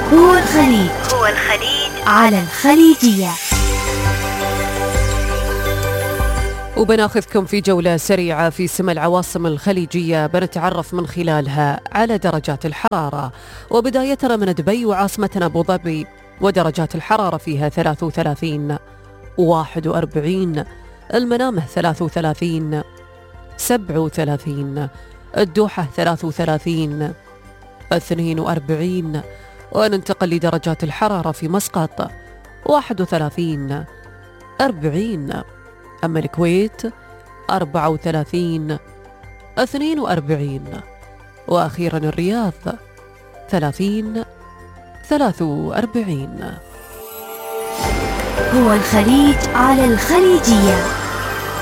هو الخليج على الخليجية. وبناخذكم في جولة سريعة في سما العواصم الخليجية، بنتعرف من خلالها على درجات الحرارة. وبدايتنا من دبي وعاصمتنا أبو ظبي، ودرجات الحرارة فيها 33 41، المنامة 33 37، الدوحة 33 42. وننتقل لدرجات الحرارة في مسقط 31 40، أما الكويت 34 42، وأخيرا الرياض 30 43. هو الخليج على الخليجية.